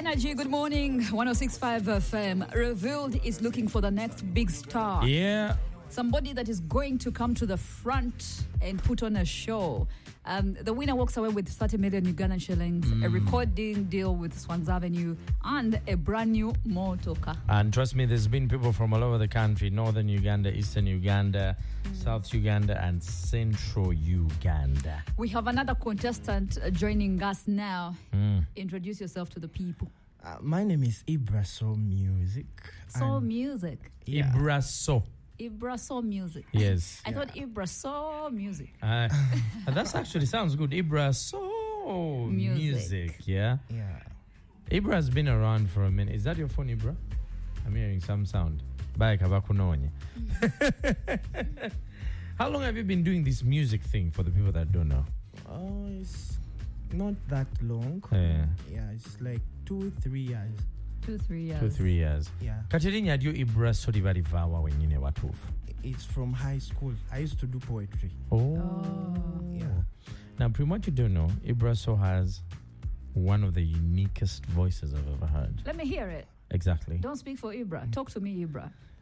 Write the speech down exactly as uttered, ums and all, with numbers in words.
Energy, good morning. one oh six point five F M. Revealed is looking for the next big star. Yeah. Somebody that is going to come to the front and put on a show. Um, the winner walks away with thirty million Ugandan shillings, mm. a recording deal with Swans Avenue, and a brand new motorcar. And trust me, there's been people from all over the country: northern Uganda, eastern Uganda, mm. south Uganda, and central Uganda. We have another contestant joining us now. Mm. Introduce yourself to the people. Uh, my name is Ibra Soul Music. Soul Music. Yeah. Ibra Soul. Ibra Soul Music. Yes. I yeah. thought Ibra Soul Music. Uh, that actually sounds good. Ibra Soul Music. Music. Yeah. Yeah. Ibra has been around for a minute. Is that your phone, Ibra? I'm hearing some sound. Bye, Kabakunonye. How long have you been doing this music thing for the people that don't know? Oh, it's not that long. Yeah. Yeah, it's like two, three years. Two, three years. Two, three years. Yeah. Katerinnya dyo Ibra Soul balivawa wenyine watufu? It's from high school. I used to do poetry. Oh. oh. Yeah. Now, pretty much you don't know, Ibra Soul has one of the uniquest voices I've ever heard. Let me hear it. Exactly. Don't speak for Ibra. Talk to me, Ibra.